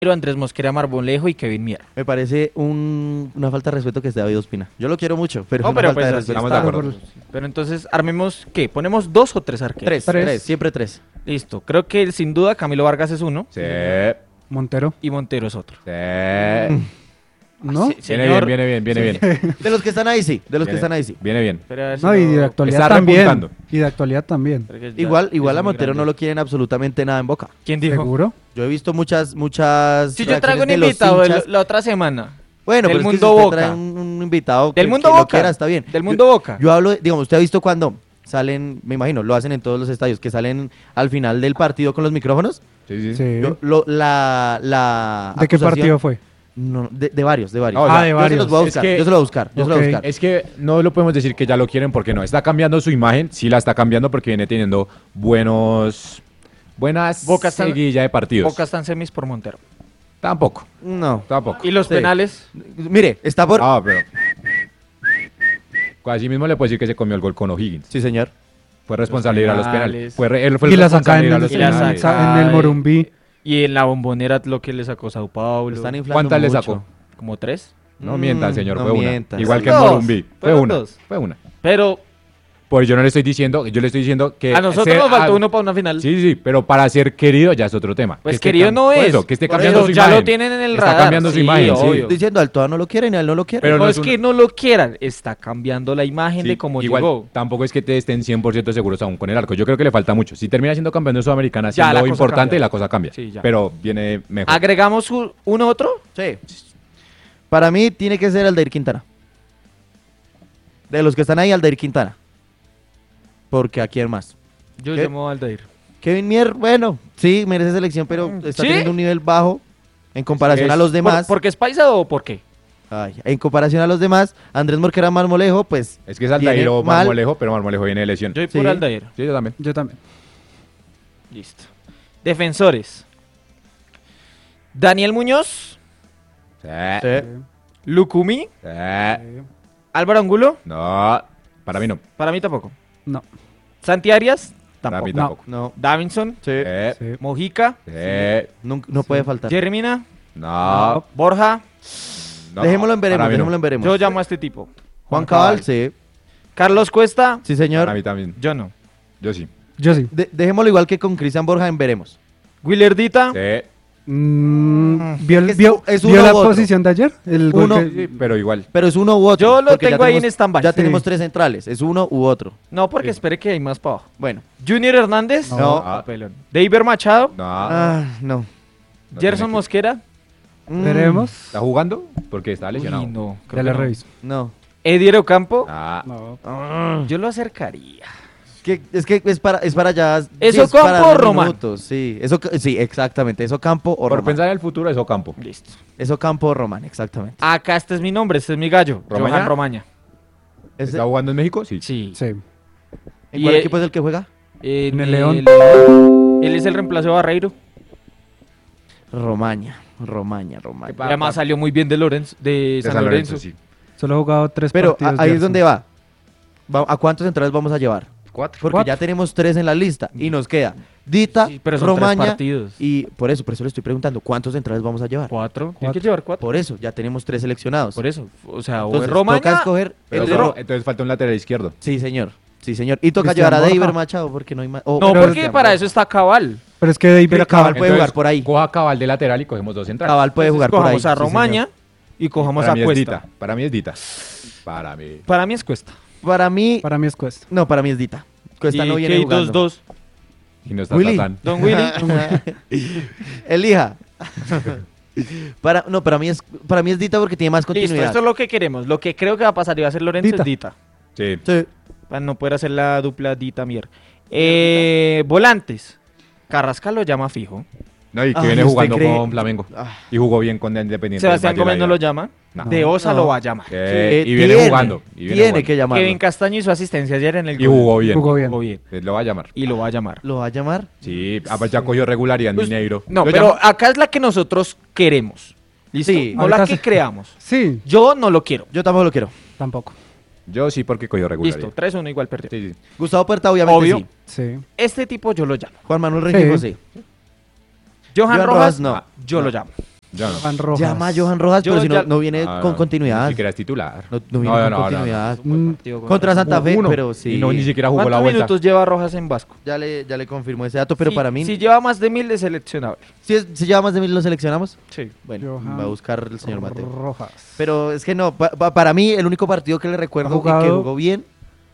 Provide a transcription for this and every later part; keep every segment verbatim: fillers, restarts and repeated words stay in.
Andrés Mosquera Marmolejo y Kevin Mier. Me parece un, una falta de respeto que esté David Ospina. Yo lo quiero mucho, pero No, es una pero falta pues de así respeto. Estamos de está. acuerdo. Pero entonces, armemos, ¿qué? ¿Ponemos dos o tres arqueros? Tres, Tres. tres, siempre tres. Listo. Creo que sin duda Camilo Vargas es uno Sí, Montero, y Montero es otro. sí. ¿no? Sí, Viene señor. bien, viene bien, viene bien. De los que están ahí, sí. De los que Viene- están ahí, sí. Viene bien. Pero a ver si No, y no- de actualidad Está también. repuntando. Y de actualidad también. porque ya Igual, es igual a muy Montero no grande. lo quieren absolutamente nada en Boca. ¿Quién dijo? ¿Seguro? Yo he visto muchas, muchas. Si yo traigo un reacciones de los invitado el- hinchas. la otra semana. Bueno, del pero mundo es que si usted Boca. trae un, un invitado Del que, mundo que lo Boca. quiera, está bien. Del mundo Yo- Boca. Yo hablo, de- digamos, usted ha visto cuando salen, me imagino, lo hacen en todos los estadios, que salen al final del partido con los micrófonos. Sí, sí. Sí. Yo- lo- la, la ¿De qué acusación- partido fue? No, de, de varios, de varios. Ah, o sea, Ah, de Yo se varios. los voy a Es buscar, que- yo se los voy a buscar, yo se los voy a Ok. buscar. Es que no lo podemos decir que ya lo quieren porque no. Está cambiando su imagen. Sí la está cambiando porque viene teniendo buenos... Buenas Boca está- seguilla de partidos. Boca está en semis por Montero. Tampoco, No. tampoco. Y los Sí. penales. Mire, está por... Ah, pero... Así mismo le puedo decir que se comió el gol con O'Higgins. Sí, señor. Fue responsable de ir a los penales. penales. Fue re- él fue el Y la saca responsable de en ir a el, los y la penales. saca- en el Ay. Morumbí. Y en la bombonera lo que le sacó Sao Paulo. Lo están inflando ¿Cuántas le mucho. sacó? Como tres. No Mm, mientan, señor, no fue mientas. una. Igual que Fueron en dos, Morumbí. Fue fueron una. dos. Fue una. Pero Pues yo no le estoy diciendo, yo le estoy diciendo que... a nosotros ser- nos faltó ah, uno para una final. Sí, sí, pero para ser querido ya es otro tema. Pues Que esté querido cam- no por es. eso, que esté Por cambiando Pero su ya imagen. lo tienen en el Está radar. cambiando su Sí, imagen, sí. obvio. Estoy diciendo, al todo no lo quieren y a él no lo quieren. Pero no, no es es que una- no lo quieran, está cambiando la imagen Sí, de cómo igual, llegó. tampoco es que te estén cien por ciento seguros aún con el arco. Yo creo que le falta mucho. Si termina siendo campeón de Sudamericana, Ya, la siendo cosa importante, cambia. la cosa cambia. Sí, ya. Pero viene mejor. ¿Agregamos un, uno otro? Sí. Para mí tiene que ser Aldair Quintana. De los que están ahí, Aldair Quintana. Porque aquí hay más. Yo ¿Qué? llamo a Aldair. Kevin Mier, bueno, sí, merece selección, pero está ¿Sí? teniendo un nivel bajo en comparación Es- a los demás. ¿Por, ¿Porque es paisa o por qué? Ay, en comparación a los demás, Andrés Morquera Marmolejo, pues Es que es Aldair viene o mal. Marmolejo, pero Marmolejo viene de lesión. Yo voy Sí. por Aldair. Sí, yo también. Yo también. Listo. Defensores. Daniel Muñoz, Sí. Sí. Lucumí, Sí. Álvaro Angulo, No, para mí no. para mí tampoco. No. Santi Arias, Para tampoco. mí No. tampoco. No, Davinson, sí. Sí. Sí. Mojica, Sí. No, no puede faltar. Jeremina, No. Borja. no. Dejémoslo en veremos, Para mí no. dejémoslo en veremos. Yo llamo a este tipo. Juan Cabal, sí. Carlos Cuesta, Sí, Para señor. mí también. yo no. Yo sí. Yo sí. De- dejémoslo igual que con Cristian Borja en veremos. Willardita, Sí. Mm, ¿Vio, el- Es- vio- es vio uno la u otro. posición de ayer? El gol Uno- que- Sí, pero igual. Pero es uno u otro. Yo lo porque ya tengo ahí en tenemos- stand-by. Ya Sí. tenemos tres centrales, es uno u otro. no, porque espere que hay más para abajo. Bueno. Junior Hernández, No. Ah, pelón. David Machado, No. Ah, no. no Gerson tiene que- Mosquera. Mm, Veremos. ¿Está jugando? Porque está lesionado. Uy, no, creo Ya que le no. reviso. No. Edier Ocampo, Ah, No. Ah, yo lo acercaría. es que, es que es para, es para allá. ¿Es sí, Ocampo para o darle Román? minutos, Sí, eso, sí, exactamente. Eso campo o por Román. pensar en el futuro es Ocampo. Listo. Eso campo o Román, exactamente. Acá este es mi nombre, este es mi gallo. ¿Romaña? Johan Romaña. Ese- ¿Está jugando en México? Sí. Sí. Sí. ¿En y cuál el- equipo es el que juega? En En el León. Él es el reemplazo de Barreiro. Romaña, Romaña, Romaña. Pa- Además pa- salió muy bien de Lorenzo, de, de San, San Lorenzo. Lorenzo, sí. Solo ha jugado tres Pero partidos. a- ahí es Gerson. donde va. Va- ¿A cuántos centrales vamos a llevar? Cuatro. Porque Cuatro. ya tenemos tres en la lista y nos queda Dita, Sí, pero son tres Romaña partidos. y por eso, por eso le estoy preguntando cuántos centrales vamos a llevar. Cuatro. Tiene Cuatro. que llevar cuatro. Por eso, ya tenemos tres seleccionados. Por eso. O sea, o Entonces, es Romaña. toca escoger Pero entre- solo- entonces falta un lateral izquierdo. Sí, señor. Sí, señor. Y toca Cristian llevar a Borja. David Machado porque no hay más. o- No, Pero- porque para eso está Cabal. Pero es que David Pero acaba- Cabal puede jugar por ahí. Coja Cabal de lateral y cogemos dos centrales. Cabal puede Entonces, jugar por ahí. cojamos a sí, Romaña señor. y cojamos Para a mí es Cuesta. Dita. Para mí es Dita. Para mí. Para mí es Cuesta. Para mí, Para mí es Cuesta. no, para mí es Dita. Cuesta y no viene que jugando. dos dos. Y no está Willy. Tatán. Don Willy. Elija. para, no, para mí es para mí es Dita porque tiene más Listo, continuidad. esto es lo que queremos. Lo que creo que va a pasar y va a ser Lorenzo Dita. es Dita. Sí. Sí. Para no poder hacer la dupla Dita Mier. Eh, volantes. Carrascal lo llama fijo. No, y que Ay, viene ¿usted jugando cree? con Flamengo. Ah. Y jugó bien con el Independiente. Sebastián del Valle Gómez no de lo Aira. llama. No. De Osa No. lo va a llamar. Eh, Sí, y viene tiene, jugando. Y viene tiene jugando. que llamarlo. Kevin Castaño hizo asistencia ayer en el Y gol. jugó bien. Jugó bien. Jugó bien. Eh, Lo va a llamar. Y lo va a llamar. ¿Lo va a llamar? Sí, ah, pues ya cogió regularidad en Pues, Mineiro. No, Lo pero llama. acá es la que nosotros queremos. ¿Listo? Sí. No la Ahorita que se- creamos. Sí, Yo no lo quiero. Yo tampoco lo quiero. tampoco. Yo sí, porque cogió regularidad. Listo, tres uno igual perdió. Sí, sí. Gustavo Puerta, obviamente Obvio. sí. Sí. Este tipo yo lo llamo. Juan Manuel Rengifo Sí. sí. Johan, Johan Rojas, Rojas, no. yo No. lo llamo. Ya no. Johan Rojas. Llama a Johan Rojas, Yo pero si no, ya- no viene Ah, con no, continuidad. Ni siquiera es titular. No, no viene con no, no, continuidad. Mm, Contra Santa Fe, Uno. pero sí. Y no, ni siquiera jugó la ¿Cuántos vuelta. minutos lleva Rojas en Vasco? Ya le, ya le confirmó ese dato, pero Si- para mí, Si lleva más de mil, es seleccionable. si, es- si lleva más de mil lo seleccionamos. Sí. Bueno, Johan va a buscar el señor Mateo. Rojas. Pero es que no, pa- pa- para mí el único partido que le recuerdo Ha jugado- y que jugó bien,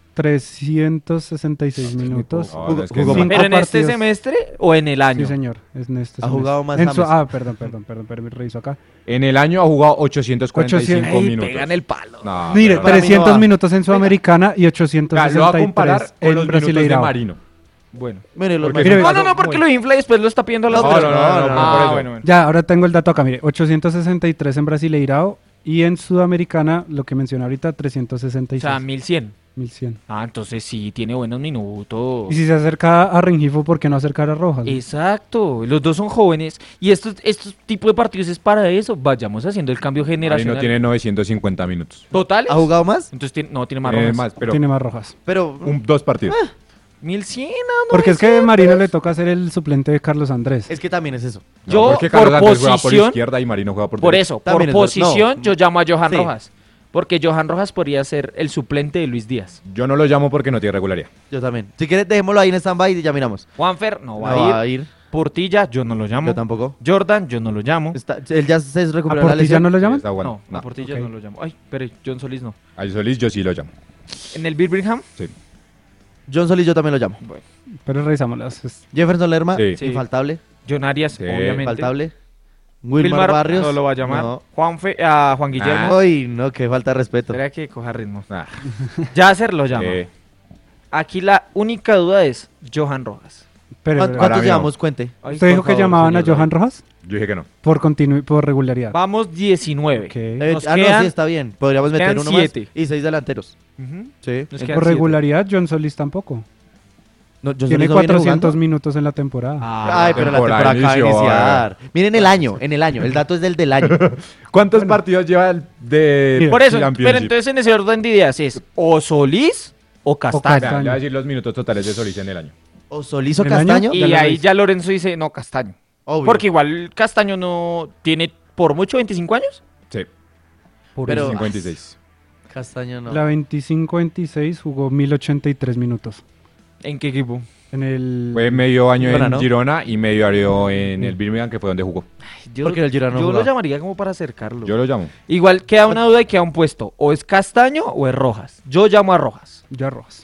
trescientos sesenta y seis minutos. poco. jugó, es que jugó no. más. ¿Pero en este partidos. semestre o en el año? Sí, señor. Es en este Ha semestre. jugado más En su- James. Ah, perdón, perdón, perdón, perdón, reviso acá. En el año ha jugado ochocientos cuarenta y cinco ochocientos. Ey, minutos. pegan el palo. No, Mire, pero- para mí no trescientos va. minutos en Sudamericana y O ochocientos sea, lo va a sesenta y comparar tres con en los minutos de Brasileirao. Marino. Bueno. Mire, los Porque- más- No, no, no, porque lo infla y después lo está pidiendo a las No, otras. no, no, no, no, Ah, por eso. bueno, bueno. Ya, ahora tengo el dato acá, mire, ochocientos sesenta y tres en Brasileirao y en Sudamericana, lo que mencioné ahorita, trescientos sesenta y O seis. sea, mil cien. mil cien. Ah, entonces sí, tiene buenos minutos. Y si se acerca a Rengifo, ¿por qué no acercar a Rojas? Exacto, los dos son jóvenes y estos, estos tipos de partidos es para eso. Vayamos haciendo el cambio Marino generacional. tiene novecientos cincuenta minutos. ¿Totales? ¿Ha jugado más? Entonces tiene- no, tiene más Eh, rojas. más, pero Tiene más Rojas. Pero un- dos partidos. mil cien, ah, no, Porque es que novecientos. Marino le toca ser el suplente de Carlos Andrés. es que también es eso. No, Yo, porque por Carlos Andrés juega por posición- izquierda y Marino juega por Por derecha. eso, También por es ver- no. posición, yo llamo a Johan Sí. Rojas. Porque Johan Rojas podría ser el suplente de Luis Díaz. Yo no lo llamo porque no tiene regularidad. Yo también. Si quieres, dejémoslo ahí en stand-by y ya miramos. Juanfer no va, No a, va ir. a ir. Portilla, yo no lo llamo. Yo tampoco. Jordan, yo no lo llamo. Está- él ya se ¿A recuperó la Portilla lesión. no lo llaman? Está bueno. no, a Portilla ok. no lo llamo. Ay, pero John Solís no. A Solís yo sí lo llamo. En el Birmingham, Sí. John Solís yo también lo llamo. bueno. Pero revisámoslas. Es- Jefferson Lerma, Sí. Sí. infaltable. John Arias, Sí. obviamente. Infaltable. Wilmar, Wilmar Barrios. no lo va a llamar. No. Juanfe, a Juan Guillermo. Ay, no, qué falta de respeto. Espera que coja ritmo. Ah, Yasser lo llama. eh, Aquí la única duda es Johan Rojas. Pero, ¿Cuánto- Para ¿Cuántos mí no. llevamos? Cuente. Ay, ¿Usted por dijo que favor, llamaban a señor Johan David. Rojas? yo dije que no. Por, continu por regularidad. Vamos diecinueve. Ok. Eh, Nos ah, no, quedan- sí, está bien. Podríamos meter quedan uno siete. más y seis delanteros. Ujú. Sí. Nos Eh, quedan Por siete. regularidad, John Solís tampoco. no, John Tiene Solís no viene cuatrocientos jugando. minutos en la temporada. Ah, Ay, pero la temporada temporada acaba de inició, iniciar. Miren el año, en el año. El dato es del del año. ¿Cuántos partidos lleva el de Mira, por eso, Championship? pero entonces en ese orden de ideas es o Solís o Castaño. Vea, Castaño. le voy a decir los minutos totales de Solís en el año. O Solís o ¿En el año? Castaño. Y Ya lo ahí reviso. ya Lorenzo dice, no, Castaño. Obvio. Porque igual Castaño no tiene por mucho veinticinco años. Sí, Pero- cincuenta y seis. Castaño no. La veinticinco veintiséis jugó mil ochenta y tres minutos. ¿En qué equipo? En el... Fue medio año Girona, en ¿no? Girona y medio año en el Birmingham, que fue donde jugó. Yo, Porque el Girona no yo lo jugaba. llamaría como para acercarlo. Yo lo llamo. Igual queda una duda y queda un puesto. O es Castaño o es Rojas. Yo llamo a Rojas. Ya Rojas.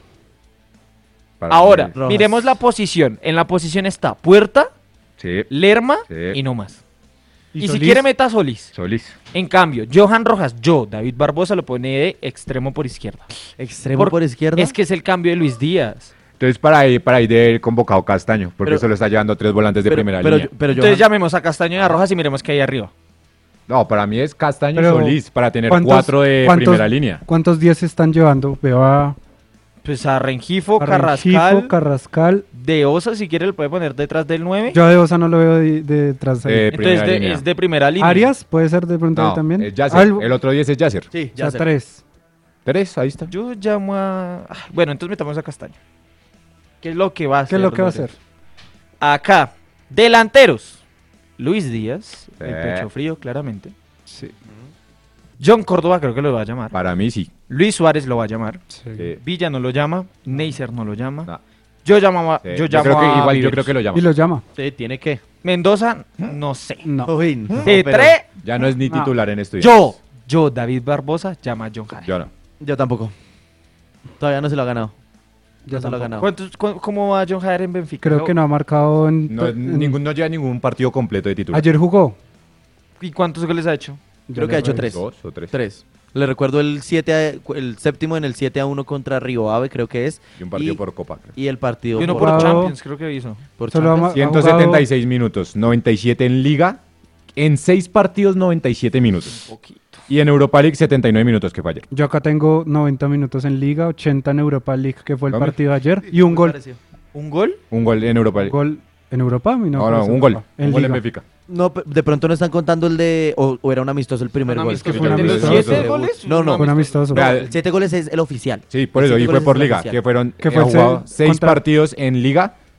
Para Ahora, mí, Rojas. miremos la posición. En la posición está Puerta, Sí, Lerma Sí. y no más. Y, si Solís? quiere meta Solís. Solís. En cambio, Johan Rojas, yo, David Barbosa, lo pone de extremo por izquierda. Extremo Por- por, izquierda. Es que es el cambio de Luis Díaz. Entonces, para ahí, para ahí de convocado Castaño, porque Pero- solo está llevando tres volantes de pero, primera pero, línea. pero Entonces Johan- llamemos a Castaño y a Rojas y miremos qué hay arriba. No, para mí es Castaño Pero, y Solís, para tener ¿cuántos- cuatro de cuántos- primera línea. ¿Cuántos días se están llevando? Veo a... Pues a Rengifo, a Carrascal, Rengifo, Carrascal. de Osa, si quiere, lo puede poner detrás del nueve. Yo a De Osa no lo veo de- de- detrás ahí. Eh, Entonces primera de- línea. es de primera línea. Arias puede ser de pronto ahí No, también. es Yasser. Algo- El otro diez es Yasser. Sí, ya ya sé. tres. Tres, ahí está. Yo llamo a... ah, Bueno, entonces metamos a Castaño. ¿Qué es lo que va a hacer? ¿Qué es lo que va a Lorenzo? hacer? Acá, delanteros. Luis Díaz, el Sí. pecho frío, claramente. Sí. John Córdoba creo que lo va a llamar. Para mí sí. Luis Suárez lo va a llamar. Sí. Villa no lo llama. Neisser no lo llama. No. Yo llamo a, Sí. yo Yo llamo creo que a igual yo Viveros. creo que lo llama. Y lo llama. Sí, tiene que. Mendoza, no sé. No. Uy, no, De pero tres, Ya no es ni No. titular en esto. yo, yo, David Barbosa, llama a John Jader. Yo no. Yo tampoco. Todavía no se lo ha ganado. Yo No se lo ha tampoco. ganado. ¿Cuántos- cu- ¿Cómo va John Jader en Benfica? Creo que no ha marcado en... No, en- ningún, no lleva ningún partido completo de titular. Ayer jugó. ¿Y cuántos goles ha hecho? Creo Ya que ha le hecho reviso. tres. Dos o tres. Tres. Le recuerdo el siete a- el séptimo en el siete a uno contra Río Ave, creo que es. Y un partido Y- por Copa. creo. Y el partido Y uno por, por Jugado- Champions, creo que hizo. por Solo Champions. ha- ciento setenta y seis minutos, noventa y siete en Liga. En seis partidos, noventa y siete minutos. Poquito. Y en Europa League, setenta y nueve minutos, que fue ayer. Yo acá tengo noventa minutos en Liga, ochenta en Europa League, que fue el Hombre. partido de ayer, y un Muy gol. parecido. ¿Un gol? Un gol en Europa Un League. gol en Europa. y No, creo no, que es un gol. Europa. En Un gol en Liga. Benfica. No, pe- de pronto no están contando el de. O, o era un amistoso el primer ¿Un gol. amistoso? fue un ¿De los amistoso. siete goles? No, no. Fue un amistoso. No, Vea, el siete goles es el oficial. Sí, por El eso, siete y fue goles por es el Liga, oficial. que fueron, Que eh, fue ha el jugado se- seis contra- partidos en Liga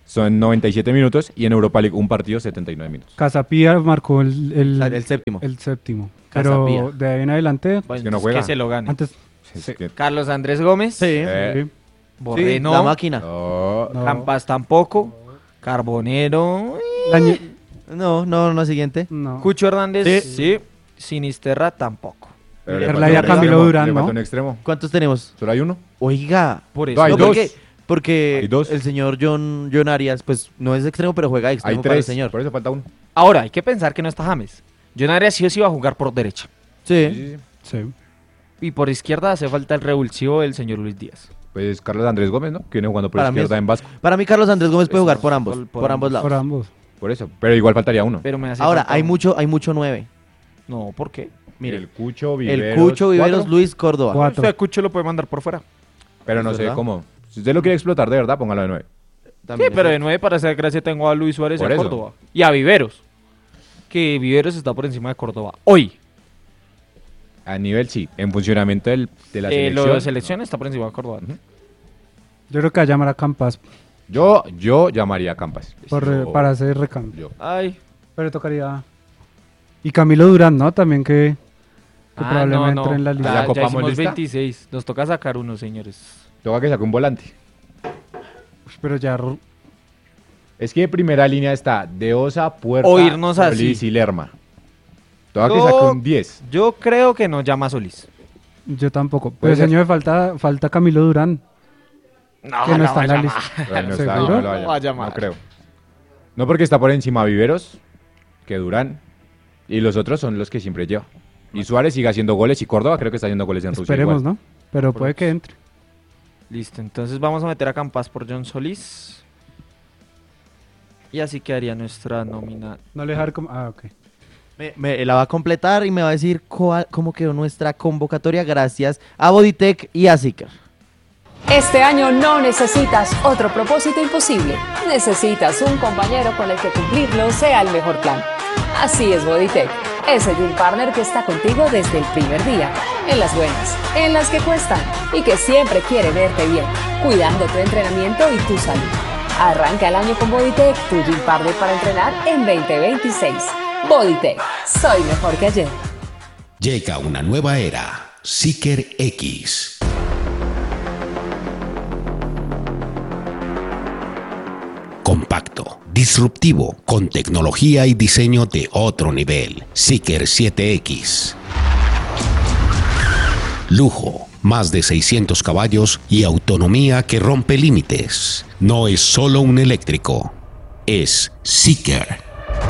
son noventa y siete minutos y en Europa League un partido setenta y nueve minutos. Casapía marcó el, el, O sea, el séptimo. el séptimo. Casapía. Pero de ahí en adelante, Bueno, que no entonces juega. que se lo gane. antes... Es que- Carlos Andrés Gómez. Sí. Eh, sí, Borré Sí, no. la máquina. no. no. Campas tampoco. Carbonero. La ñe- No, no, no, siguiente. no. Cucho Hernández. Sí. Sí. Sinisterra tampoco. Pero Pero le la falta ya un Camilo extremo, Durán, le ¿no? falta un extremo. ¿Cuántos tenemos? ¿Solo hay uno? Oiga. Por eso. No, hay no, dos. porque, porque Hay dos. el señor John, John Arias, pues no es extremo, pero juega Hay extremo para el tres, señor. por eso falta uno. Ahora, hay que pensar que no está James. John Arias sí o sí va a jugar por derecha. Sí. Sí, sí, sí. Sí. Y por izquierda hace falta el revulsivo del señor Luis Díaz. Pues Carlos Andrés Gómez, ¿no? Que viene jugando por Para mí izquierda es- en Vasco. Para mí, Carlos Andrés Gómez puede Pues jugar no, por ambos, por- por, por ambos lados. Por ambos. Por eso. Pero igual faltaría uno. Pero me hace Ahora, falta hay uno. mucho, hay mucho nueve. No, ¿por qué? Mire, el Cucho, el Viveros. Cucho, Viveros, cuatro. Luis, Córdoba. Cuatro. Usted a Cucho lo puede mandar por fuera. Pero no ¿Es sé verdad? cómo. Si usted lo quiere explotar de verdad, póngalo de nueve. También Sí, pero es- de nueve para hacer gracia tengo a Luis Suárez y Por a eso. Córdoba. Y a Viveros. Que Viveros está por encima de Córdoba. Hoy. A nivel sí. En funcionamiento del, de la Eh, selección. lo de selección está por encima de Córdoba. Ujú. Yo creo que va a llamar a Campas Yo, yo llamaría a Campas. por, Yo- para hacer recambio. yo. Ay. Pero tocaría... Y Camilo Durán, ¿no? También que, que Ah, probablemente no, entre no. en la ¿Ya lista. Ya, ya copamos hicimos lista? veintiséis. Nos toca sacar uno, señores. Toca que saque un volante. Uy, Pero ya... ro- Es que de primera línea está Deosa, Puerta, O irnos así. Solís y Lerma. Toca que Yo- saque un diez. Yo creo que no llama a Solís. Yo tampoco. Puede Pero ser. señor, falta, falta Camilo Durán. No, Que no está va en a la llamar. lista. Ay, no, está, ¿Seguro? no lo va a No va a llamar, llamar. no creo. No porque está por encima Viveros, que Durán. Y los otros son los que siempre lleva. Y Suárez sigue haciendo goles y Córdoba creo que está haciendo goles en Rusia. Esperemos, igual. ¿no? Pero Por puede eso. que entre. Listo, entonces vamos a meter a Campas por John Solís. Y así quedaría nuestra nómina. No le dejar como... Ah, ok. Me, me la va a completar y me va a decir cuál- cómo quedó nuestra convocatoria gracias a Bodytech y a Zicker. Este año no necesitas otro propósito imposible. Necesitas un compañero con el que cumplirlo sea el mejor plan. Así es Bodytech, ese Gym Partner que está contigo desde el primer día. En las buenas, en las que cuestan y que siempre quiere verte bien, cuidando tu entrenamiento y tu salud. Arranca el año con Bodytech, tu Gym Partner para entrenar en veinte veintiséis. Bodytech, soy mejor que ayer. Llega una nueva era, Seeker X. Compacto, disruptivo, con tecnología y diseño de otro nivel. Seeker siete X. Lujo, más de seiscientos caballos y autonomía que rompe límites. No es solo un eléctrico, es Seeker.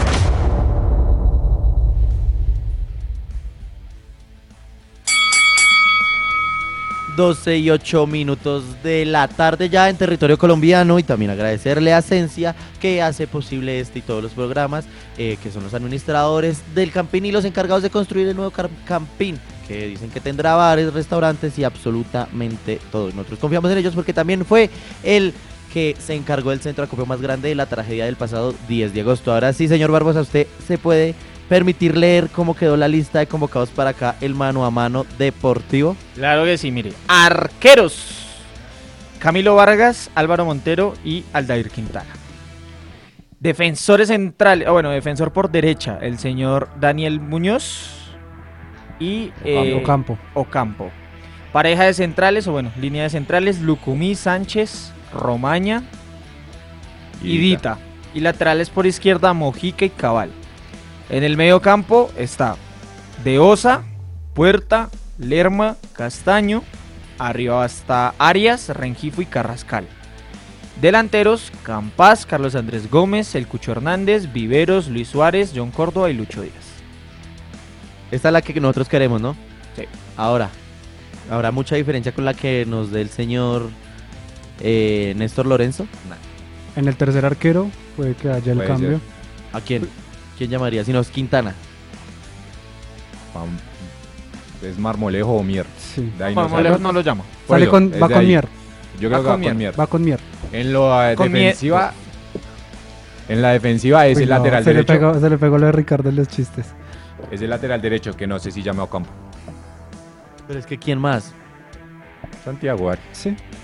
doce y ocho minutos de la tarde ya en territorio colombiano, y también agradecerle a Esencia que hace posible este y todos los programas, eh, que son los administradores del Campín y los encargados de construir el nuevo car- Campín, que dicen que tendrá bares, restaurantes y absolutamente todo. Nosotros confiamos en ellos porque también fue el que se encargó del centro de acopio más grande de la tragedia del pasado diez de agosto. Ahora sí, señor Barbosa, usted se puede permitir leer cómo quedó la lista de convocados para acá, el mano a mano deportivo. Claro que sí, mire. Arqueros. Camilo Vargas, Álvaro Montero y Aldair Quintana. Defensores centrales, ah, bueno, defensor por derecha, el señor Daniel Muñoz y eh, Ocampo. Ocampo. Pareja de centrales, o bueno, línea de centrales, Lucumí, Sánchez, Romaña y Dita. Y laterales por izquierda, Mojica y Cabal. En el medio campo está Deosa, Puerta, Lerma, Castaño. Arriba está Arias, Rengifo y Carrascal. Delanteros, Campas, Carlos Andrés Gómez, El Cucho Hernández, Viveros, Luis Suárez, John Córdoba y Lucho Díaz. Esta es la que nosotros queremos, ¿no? Sí. Ahora, ¿habrá mucha diferencia con la que nos dé el señor eh, Néstor Lorenzo? En el tercer arquero puede que haya el Puede cambio. ¿A quién? ¿Quién llamaría? Si no es Quintana. Pam- Es Marmolejo o Mier. Sí. De ahí no Marmolejo sale. no lo llama. Por Sale eso, con, es va de con ahí. Mier. Yo creo Va que va con con Mier. Mier. Va con Mier. En la Con Mier- defensiva. En la defensiva es Uy, el no, lateral se le, derecho. pegó, se le pegó lo de Ricardo en los chistes. Es el lateral derecho que no sé si llama Ocampo. Pero es que ¿quién más? Santiago Arias. Sí.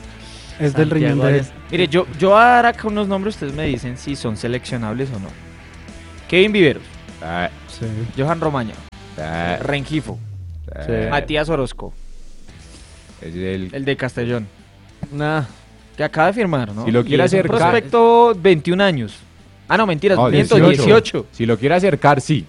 Es del riñón Santiago de... Arias. Mire, yo, yo voy a dar acá unos nombres, ustedes me dicen si son seleccionables o no. Kevin Viveros, Ah, Sí. Johan Romaña, ah, Rengifo, ah. Sí. Matías Orozco, Es el... el de Castellón, Nah. que acaba de firmar, ¿no? Si lo Y quiere es un acercar- prospecto veintiún años. Ah, no, mentiras, No, miento, dieciocho. dieciocho. Si lo quiere acercar, sí.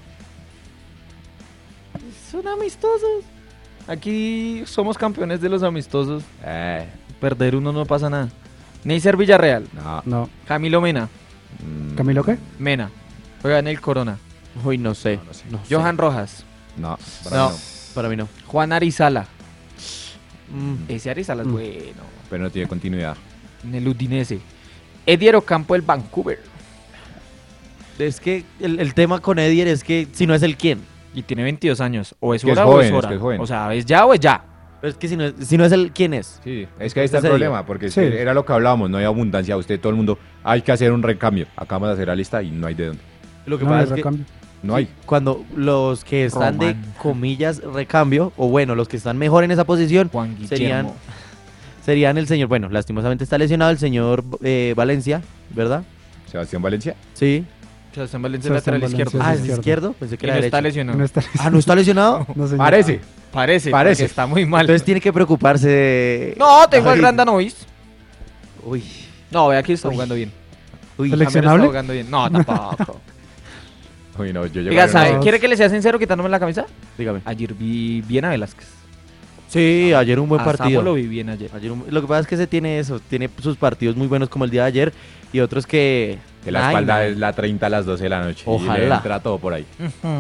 Son amistosos. Aquí somos campeones de los amistosos. Eh, Perder uno no pasa nada. Neisser Villarreal, no. No. Camilo Mena, Mm, ¿Camilo qué? Mena, juega en el Corona. Uy, no sé. No, no sé. No sé. Johan Rojas, No, para No, mí no. para mí no. Juan Arizala. Mm. Ese Arizala es Mm. bueno. Pero no tiene continuidad. En el Udinese. Edier Ocampo del Vancouver. Es que el, el tema con Edier es que si no es el quién. Y tiene veintidós años. O es Que es hora o joven, es es hora. que es joven. O sea, es ya o es ya. Pero es que si no es, si no es el quién es. Sí, es que ahí está el Ese día. problema, porque es Sí. que era lo que hablábamos, no hay abundancia. Usted, todo el mundo, hay que hacer un recambio. Acabamos de hacer la lista y no hay de dónde. Lo que No, pasa es es que recambio. No hay. cuando los que están Román. de comillas recambio, o bueno, los que están mejor en esa posición, Juan serían, Guillermo. serían el señor, bueno, lastimosamente está lesionado el señor eh, Valencia, ¿verdad? Sebastián Valencia. Sí. Sebastián Valencia Sebastián lateral Valencia, izquierdo. Ah, es ¿es izquierdo. izquierdo? Pensé que Y era no está derecho. lesionado. No está Ah, ¿no está lesionado? No, señor. Parece. Parece, Parece. porque está muy mal. Entonces tiene que preocuparse de... No, tengo al Ay. gran Danovis. Uy, No, vea que está Uy. jugando bien. uy. Selec- James está ¿Seleccionable? jugando bien. No, tampoco. Uy, no, yo llego Diga, a- ¿sabe? no. ¿Quiere que le sea sincero quitándome la camisa? Dígame. Ayer vi bien a Velázquez. Sí, ayer un buen A partido. Samu lo vi bien ayer. Ayer un- Lo que pasa es que se tiene eso, tiene sus partidos muy buenos como el día de ayer y otros que... Que la Ay, espalda no. es la treinta a las doce de la noche. Y Ojalá. le entra todo por ahí.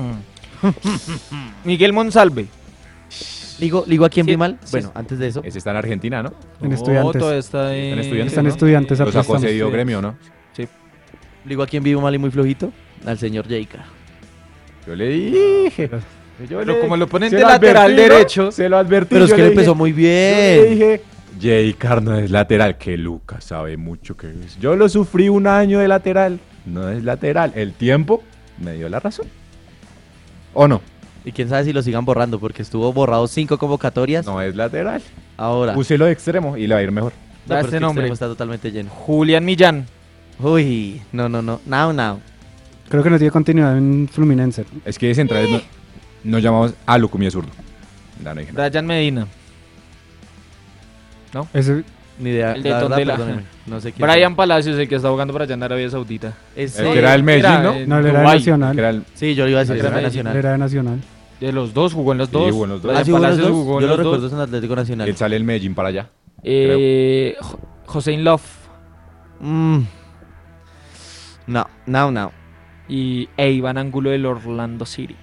Miguel Monsalve. Digo, digo a quién Sí, vi mal. sí. Bueno, antes de eso. Ese está en Argentina, ¿no? En No, Estudiantes. todavía está en... En Estudiantes, Están ¿no? estudiantes a Lo sacó préstamo. cedido Sí. gremio, ¿no? Digo a quién vivo mal y muy flojito. Al señor Jaica. Yo le dije. Yo Pero le- como lo ponen se de lo lateral advertí, ¿no? derecho. Se lo advertí. Pero es yo que le él empezó dije- muy Yo le bien. dije, Jay Carno es lateral. Que Lucas sabe mucho que es. Yo lo sufrí un año de lateral. No es lateral. El tiempo me dio la razón. ¿O no? Y quién sabe si lo sigan borrando porque estuvo borrado cinco convocatorias. No es lateral. Ahora. Úselo de extremo y le va a ir mejor. No, Da pero es este que el nombre. extremo está totalmente lleno. Julián Millán. Uy, no, no, no. Now, now. Creo que no tiene continuidad en Fluminense. Es que de centrales no, nos llamamos a Lucumí es zurdo. No, no dije nada. Brian Medina. Ese, Ni idea. El de la verdad, Tondela. perdóneme. No sé quién. Brian Palacios, el que está jugando para allá en Arabia Saudita. Ese- El que era el Medellín, ¿no? en no, él era de Dubái. Nacional. Que era el- Sí, yo le iba a decir Era que era Medellín. Él nacional. era de Nacional. De los dos, jugó en los Sí, dos. jugó en los dos. Ah, Brian sí, jugó en los Palacios dos. jugó en Yo lo los recuerdo dos. en Atlético Nacional. Él sale el Medellín para allá. Eh, Jo- Josein Love Mm. No, now, now. y e Iván Angulo del Orlando City.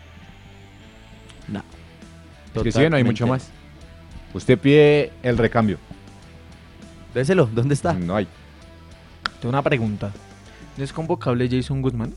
No. Es que sí, no hay mucho Totalmente. más. Usted pide el recambio. Déselo, ¿dónde está? No hay. Tengo una pregunta. ¿No es convocable Jason Guzmán?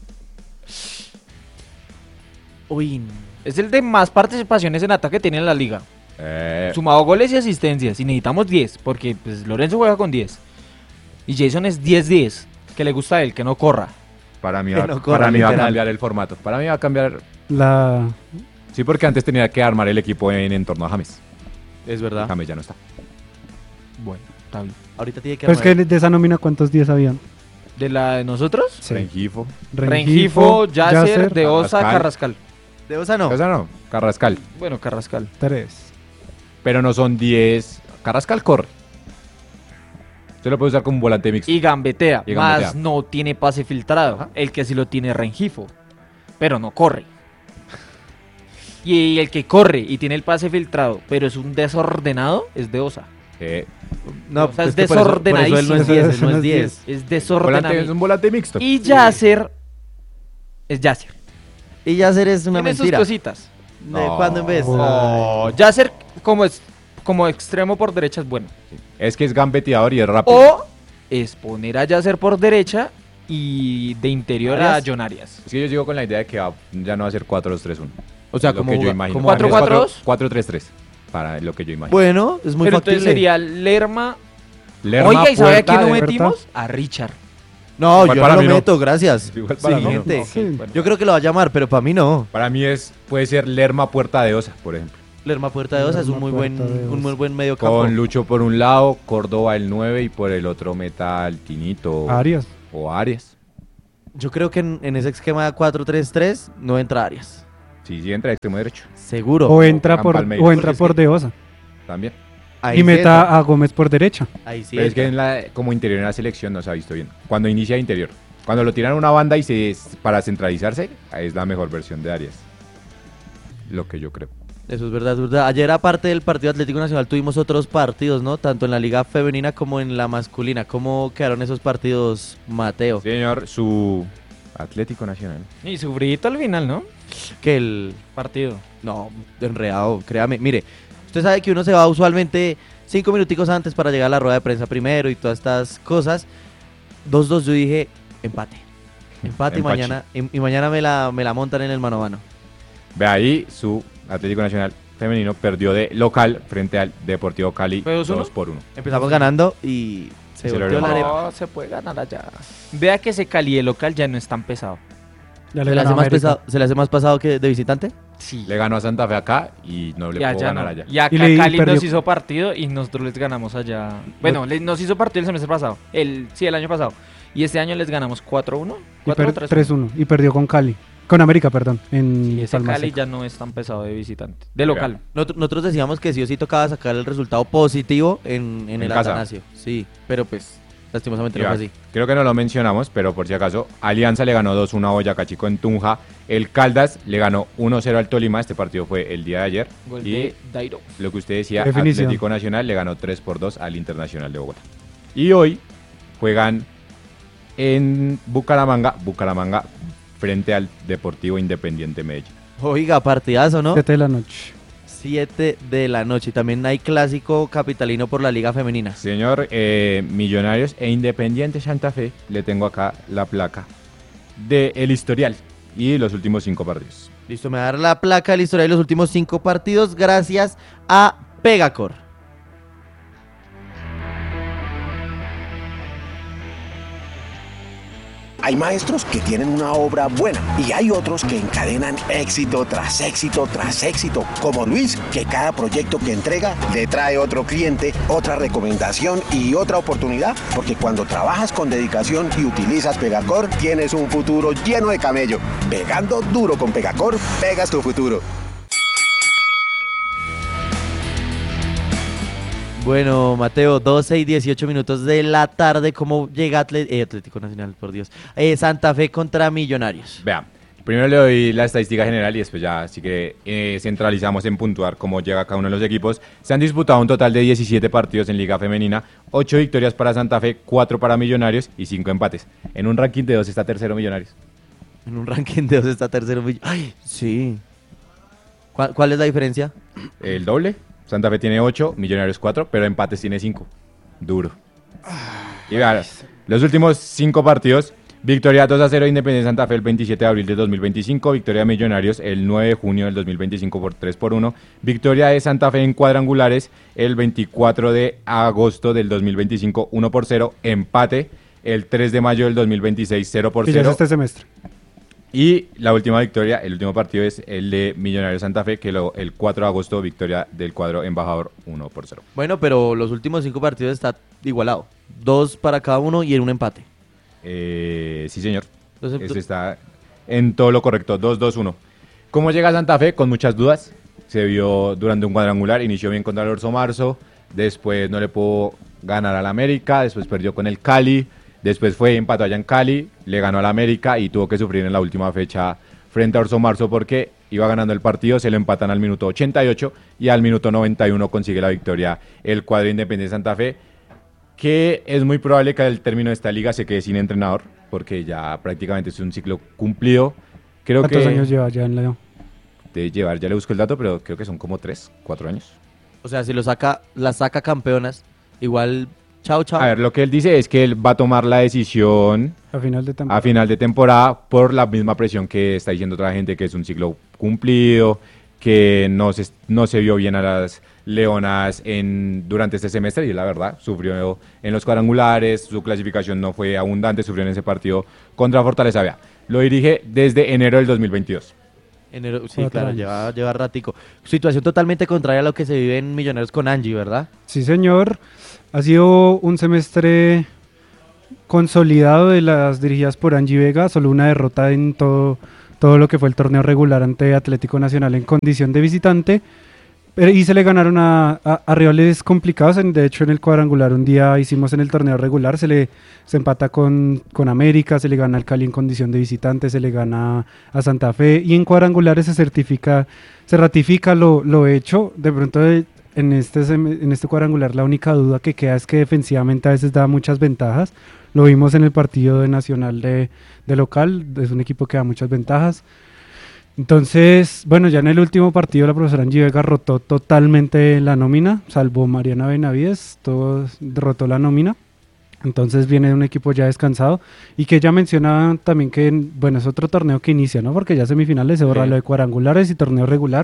Uy, Es el de más participaciones en ataque tiene en la liga. Eh, Sumado goles y asistencias. Y necesitamos diez, porque pues, Lorenzo juega con diez. Y Jason es diez diez. Que le gusta a él, que no corra. para mí, Que va, no corra, para mí va a literal. cambiar el formato. Para mí va a cambiar. La, Sí, porque antes tenía que armar el equipo en, en torno a James. es verdad. James ya no está. Bueno, está bien. Ahorita tiene que pero es que armar- de esa nómina, ¿cuántos días habían? ¿De la de nosotros? Sí. Rengifo. Rengifo, Yasser, De Osa, Carrascal. Carrascal. De Osa no. O sea, no. Carrascal. Bueno, Carrascal. Tres. Pero no son diez. Carrascal corre. Usted lo puede usar como un volante mixto. Y gambetea, Y gambetea. más no tiene pase filtrado. Ajá. El que sí lo tiene es Rengifo, pero no corre. Y el que corre y tiene el pase filtrado, pero es un desordenado, es De Osa. Eh, No, O sea, es que por eso- por eso él no es desordenadísimo. diez, él no Eso no es es diez. Es volante, es desordenado. un volante mixto. Y Yasser es Yasser. Y Yasser es una Tiene sus mentira. cositas. ¿De No. cuándo en vez? Oh, Ay. Yasser como, es, como extremo por derecha es bueno. Es que es gambeteador y es rápido. O es poner a Yasser por derecha y de interior a Arias. John Arias. Es que yo sigo con la idea de que va- ya no va a ser cuatro dos tres uno. O sea, Es lo como que yo juga- imagino. como- ¿cuatro cuatro dos? cuatro tres tres. Para lo que yo imagino. Bueno, es muy Pero factible. entonces sería Lerma. Lerma, Oiga, ¿y sabe a Puerta, quién no de- metimos? A Richard. No, Igual yo para no mí lo no. meto, gracias. Igual para mí no. Siguiente. Sí. bueno. Yo creo que lo va a llamar, pero para mí no. Para mí es puede ser Lerma Puerta de Osa, por ejemplo. Lerma Puerta de Osa es un Lerma muy buen, Puerta de un Osa. muy buen medio campo. Con Lucho por un lado, Córdoba el nueve y por el otro meta al Tinito Arias. o Arias. Yo creo que en, en ese esquema cuatro tres tres no entra Arias. Sí, sí, entra extremo derecho. Seguro. O entra Juan por, Palmeiras. o entra Porque es por que- De Osa. También. Ahí Y sí meta entra. a Gómez por derecha. Ahí sí Pero es que entra. en la, como interior en la selección no se ha visto bien. Cuando inicia interior. Cuando lo tiran a una banda y se para centralizarse, es la mejor versión de Arias. Lo que yo creo. Eso es verdad, es verdad. Ayer, aparte del partido Atlético Nacional, tuvimos otros partidos, ¿no? Tanto en la liga femenina como en la masculina. ¿Cómo quedaron esos partidos, Mateo? Señor, su Atlético Nacional. Y sufridito al final, ¿no? Que el... Partido. No, enredado, créame. Mire, usted sabe que uno se va usualmente cinco minuticos antes para llegar a la rueda de prensa primero y todas estas cosas. dos dos yo dije, empate. Empate y Empache. mañana, y, y mañana me la, me la montan en el mano a mano. Ve ahí, su Atlético Nacional femenino perdió de local frente al Deportivo Cali ¿Fue dos uno? dos por uno. Empezamos ganando y se, Se lo volteó la ganó. arepa. No, se puede ganar allá. Vea que ese Cali de local ya no es tan pesado. Ya ¿Se le, ganó hace más América. pesado, ¿Se le hace más pasado que de visitante? Sí. Le ganó a Santa Fe acá y no le Y pudo allá ganar no. allá. Y acá Y le- y Cali nos perdió. hizo partido y nosotros les ganamos allá. Bueno, le- nos hizo partido el semestre pasado. El, sí, el año pasado. Y este año les ganamos cuatro uno. Y cuatro per- tres tres uno. Y perdió con Cali. Con América, perdón. En Sí, ese Palma Cali Seca. ya no es tan pesado de visitante. De local. Nosotros, nosotros decíamos que sí o sí tocaba sacar el resultado positivo en, en En el casa. Atanasio. Sí, pero pues lastimosamente no Ya, fue así. creo que no lo mencionamos, pero por si acaso, Alianza le ganó dos uno a Boyacá Chico en Tunja. El Caldas le ganó uno cero al Tolima. Este partido fue el día de ayer. Gol Y de Dairo. lo que usted decía, Definición. Atlético Nacional le ganó tres por dos al Internacional de Bogotá. Y hoy juegan en Bucaramanga, Bucaramanga frente al Deportivo Independiente Medellín. Oiga, partidazo, ¿no? siete de la noche. siete de la noche. Y también hay clásico capitalino por la Liga Femenina. Señor, eh, Millonarios e Independiente Santa Fe, le tengo acá la placa de el historial y los últimos cinco partidos. Listo, me va a dar la placa de la historia de los últimos cinco partidos gracias a Pegacor. Hay maestros que tienen una obra buena y hay otros que encadenan éxito tras éxito tras éxito, como Luis, que cada proyecto que entrega le trae otro cliente, otra recomendación y otra oportunidad, porque cuando trabajas con dedicación y utilizas Pegacor, tienes un futuro lleno de camello. Pegando duro con Pegacor, pegas tu futuro. Bueno, Mateo, doce y dieciocho minutos de la tarde. ¿Cómo llega Atl- eh, Atlético Nacional, por Dios? Eh, Santa Fe contra Millonarios. Vea, primero le doy la estadística general y después ya así que eh, centralizamos en puntuar cómo llega cada uno de los equipos. Se han disputado un total de diecisiete partidos en Liga Femenina, ocho victorias para Santa Fe, cuatro para Millonarios y cinco empates. En un ranking de dos está tercero Millonarios. En un ranking de dos está tercero. Mill- Ay, sí. ¿Cuál, cuál es la diferencia? El doble, Santa Fe tiene ocho, Millonarios cuatro, pero empates tiene cinco. Duro. Y vean, los últimos cinco partidos, victoria dos a cero Independiente Santa Fe el veintisiete de abril del dos mil veinticinco, victoria de Millonarios el nueve de junio del dos mil veinticinco por tres por uno, victoria de Santa Fe en cuadrangulares el veinticuatro de agosto del dos mil veinticinco uno por cero, empate el tres de mayo del dos mil veintiséis cero por Y ya es cero. este semestre. Y la última victoria, el último partido es el de Millonarios Santa Fe, que lo, el cuatro de agosto, victoria del cuadro embajador uno por cero. Bueno, pero los últimos cinco partidos está igualado. Dos para cada uno y en un empate. Eh, sí, señor. Entonces, Este está en todo lo correcto, dos dos uno. ¿Cómo llega Santa Fe? Con muchas dudas. Se vio durante un cuadrangular, inició bien contra el Orso Marzo, después no le pudo ganar al América, después perdió con el Cali, después fue empató allá en Cali, le ganó al América y tuvo que sufrir en la última fecha frente a Orso Marzo porque iba ganando el partido, se lo empatan al minuto ochenta y ocho y al minuto noventa y uno consigue la victoria el cuadro Independiente Santa Fe, que es muy probable que al término de esta liga se quede sin entrenador porque ya prácticamente es un ciclo cumplido. Creo ¿Cuántos que años lleva ya en la... de llevar, ya le busco el dato, pero creo que son como tres, cuatro años. o sea, si lo saca, las saca campeonas, igual, chao, chao. A ver, lo que él dice es que él va a tomar la decisión A final de temporada. a final de temporada por la misma presión que está diciendo otra gente, que es un ciclo cumplido, que no se, no se vio bien a las Leonas en, durante este semestre, y es la verdad, sufrió en los cuadrangulares, su clasificación no fue abundante, sufrió en ese partido contra Fortaleza. Vea, lo dirige desde enero del dos mil veintidós. Enero, sí, Cuatro claro, años. lleva, lleva ratico. Situación totalmente contraria a lo que se vive en Millonarios con Angie, ¿verdad? Sí, señor. Ha sido un semestre consolidado de las dirigidas por Angie Vega, solo una derrota en todo, todo lo que fue el torneo regular ante Atlético Nacional en condición de visitante. Pero- y se le ganaron a, a- a rivales complicados. En- de hecho, en el cuadrangular un día hicimos en el torneo regular, se le se empata con, con América, se le gana al Cali en condición de visitante, se le gana a Santa Fe, y en cuadrangulares se certifica, se ratifica lo, lo hecho. De pronto eh, en este, sem- en este cuadrangular la única duda que queda es que defensivamente a veces da muchas ventajas. Lo vimos en el partido de Nacional de, de local, es un equipo que da muchas ventajas. Entonces, bueno, ya en el último partido la profesora Angie Vega rotó totalmente la nómina, salvo Mariana Benavides, todos derrotó la nómina. Entonces viene un equipo ya descansado y que ya mencionaba también que, bueno, es otro torneo que inicia, ¿no? Porque ya semifinales se borra Sí. lo de cuadrangulares y torneo regular.